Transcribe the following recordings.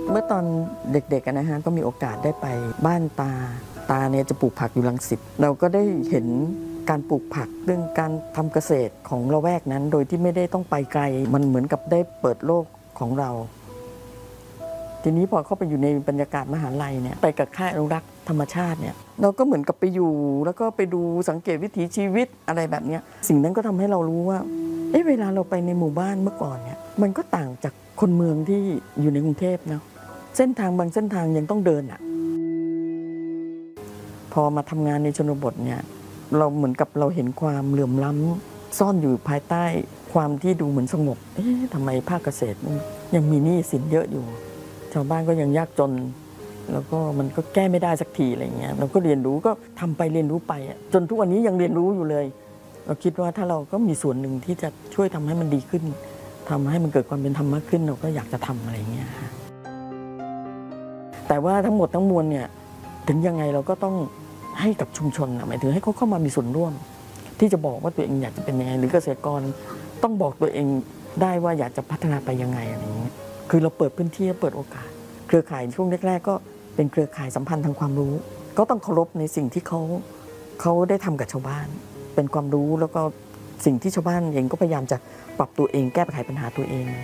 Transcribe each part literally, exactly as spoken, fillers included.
เมื่อตอนเด็กๆนะฮะก็มีโอกาสได้ไปบ้านตาตาเนี่ยจะปลูกผักอยู่รังสิตเราก็ได้เห็นการปลูกผักเรื่องการทำเกษตรของละแวกนั้นโดยที่ไม่ได้ต้องไปไกลมันเหมือนกับได้เปิดโลกของเราทีนี้พอเข้าไปอยู่ในบรรยากาศมหาลัยเนี่ยไปกับค่ายอนุรักษ์ธรรมชาติเนี่ยเราก็เหมือนกับไปอยู่แล้วก็ไปดูสังเกตวิถีชีวิตอะไรแบบนี้สิ่งนั้นก็ทำให้เรารู้ว่าเอ๊ะเวลาเราไปในหมู่บ้านเมื่อก่อนเนี่ยมันก็ต่างจากคนเมืองที่อยู่ในกรุงเทพเนาะเส้นทางบางเส้นทางยังต้องเดินอะพอมาทำงานในชนบทเนี่ยเราเหมือนกับเราเห็นความเหลื่อมล้ำซ่อนอยู่ภายใต้ความที่ดูเหมือนสงบเอ๊ะทำไมภาคเกษตรยังมีหนี้สินเยอะอยู่ชาวบ้านก็ยังยากจนแล้วก็มันก็แก้ไม่ได้สักทีอะไรเงี้ยเราก็เรียนรู้ก็ทำไปเรียนรู้ไปจนทุกวันนี้ยังเรียนรู้อยู่เลยเราคิดว่าถ้าเราก็มีส่วนหนึ่งที่จะช่วยทำให้มันดีขึ้นทำให้มันเกิดความเป็นธรรมมากขึ้นเราก็อยากจะทำอะไรเงี้ยแต่ว่าทั้งหมดทั้งมวลเนี่ยถึงยังไงเราก็ต้องให้กับชุมชนหมายถึงให้เขาเข้ามามีส่วนร่วมที่จะบอกว่าตัวเองอยากจะเป็นยังไงหรือเกษตรกรต้องบอกตัวเองได้ว่าอยากจะพัฒนาไปยังไงอะไรเงี้ยคือเราเปิดพื้นที่เปิดโอกาสเครือข่ายช่วงแรกๆก็เป็นเครือข่ายสัมพันธ์ทางความรู้ก็ต้องเคารพในสิ่งที่เขาเขาได้ทำกับชาวบ้านเป็นความรู้แล้วก็สิ่งที่ชาวบ้านเองก็พยายามจะปรับตัวเองแก้ไขปัญหาตัวเอง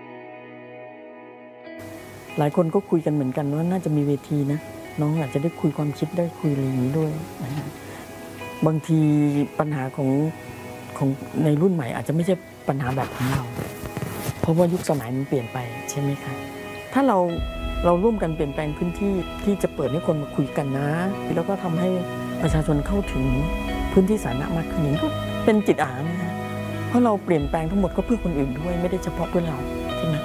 หลายคนก็คุยกันเหมือนกันว่าน่าจะมีเวทีนะน้องอาจจะได้คุยความคิดได้คุยอะไรอย่างนี้ด้วยนะฮะบางทีปัญหาของของในรุ่นใหม่อาจจะไม่ใช่ปัญหาแบบของเราเพราะว่ายุคสมัยมันเปลี่ยนไปใช่ไหมคะถ้าเราเราร่วมกันเปลี่ยนแปลงพื้นที่ที่จะเปิดให้คนมาคุยกันนะแล้วก็ทำให้ประชาชนเข้าถึงพื้นที่สาธารณะมากขึ้นอย่างนี้ก็เป็นจิตอาสานะเพราะเราเปลี่ยนแปลงทั้งหมดก็เพื่อคนอื่นด้วยไม่ได้เฉพาะเพื่อเราใช่ไหม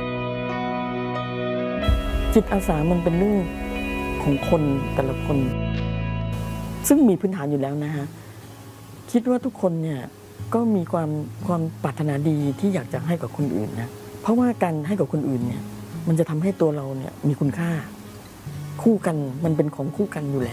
จิตอาสามันเป็นเรื่องของคนแต่ละคนซึ่งมีพื้นฐานอยู่แล้วนะฮะคิดว่าทุกคนเนี่ยก็มีความความปรารถนาดีที่อยากจะให้กับคนอื่นนะเพราะว่าการให้กับคนอื่นเนี่ยมันจะทำให้ตัวเราเนี่ยมีคุณค่าคู่กันมันเป็นของคู่กันอยู่แล้ว